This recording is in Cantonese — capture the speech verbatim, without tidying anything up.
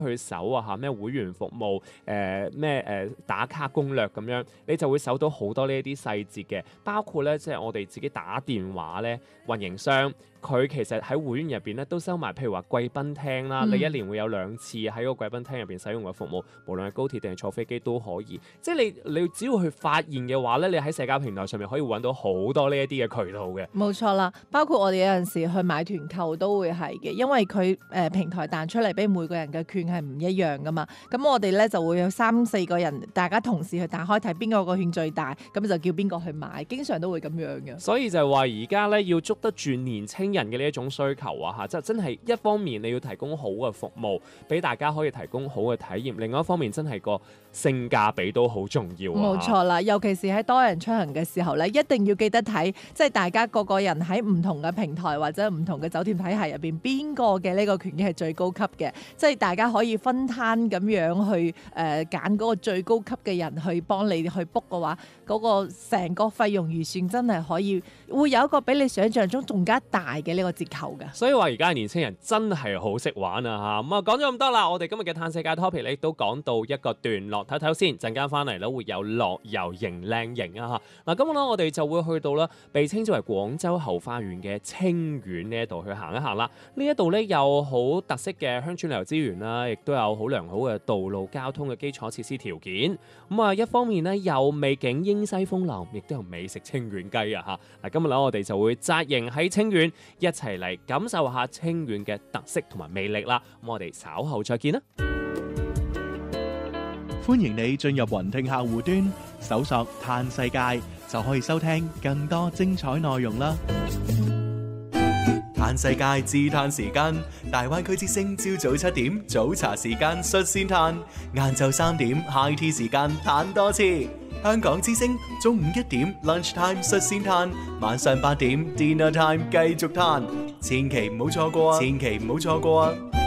去搜啊嚇咩會員服務誒咩誒打卡攻略咁樣，你就會搜到好多呢一啲細節嘅，包括咧即係我哋自己打電話咧，運營商佢其實喺會員入邊咧都收埋，譬如話貴賓廳啦，嗯、你一年會有兩次喺個貴賓廳入邊使用嘅服務，無論係高鐵定係坐飛機都可以。即係你你只要去發現嘅話咧，你喺社交平台上面可以揾到好多呢一啲嘅渠道嘅。 冇錯啦，包括我哋有陣時去買團購都會係嘅，因為佢誒、呃、平台彈出嚟俾每個人嘅券係唔一樣噶嘛。咁我哋咧就會有三四個人，大家同時去打開睇邊個個券最大，咁就叫邊個去買，經常都會咁樣嘅。 所以就係話而家咧要捉得住年青人嘅呢一種需求啊嚇，即係真係一方面你要提供好嘅服務，俾大家可以提供好嘅體驗；另外一方面真係個性價比都好重要啊。 冇錯啦，尤其是喺多人出行嘅時候咧，一定要記得睇，即係大家個個人喺唔同嘅平台或者唔同嘅酒店體系入邊，邊個嘅呢個權益係最高級嘅，即係大家可以分攤咁樣去誒揀嗰個最高級嘅人去幫你去 book 嘅話，嗰、嗰個成個費用預算真係可以會有一個比你想象中仲加大嘅呢個折扣嘅。 所以話而家嘅年輕人真係好識玩啊嚇！咁啊講咗咁多啦，我哋今日嘅嘆世界 topic 咧都講到一個段落，睇睇先，陣間翻嚟咧會有樂遊型靚型啊嚇！嗱咁咧我哋就會去到啦，被稱之為廣州後花園嘅清遠呢一度去行一行啦。呢一度咧有好特色嘅鄉村旅遊資源啦，亦都有好良好嘅道路交通嘅基礎設施條件。咁啊一方面咧有美景英西風流，亦都有美食清遠雞啊嚇！嗱今日咧我哋就會紮營喺清遠，一齊嚟感受下清遠嘅特色同埋魅力啦。咁我哋稍後再見啦。 歡迎你進入雲聽客戶端，搜索嘆世界就可以收聽更多精彩內容啦。嘆世界自嘆時間，大灣區之聲朝早七點早茶時間率先嘆，晏晝三點 high tea 時間嘆多次。香港之聲中午一點 lunch time 率先嘆，晚上八點 dinner time 繼續嘆，千祈唔好錯過，千祈唔好錯過啊！